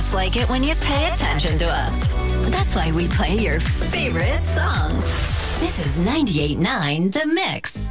just like it when you pay attention to us. That's why we play your favorite songs. This is 98.9 The Mix.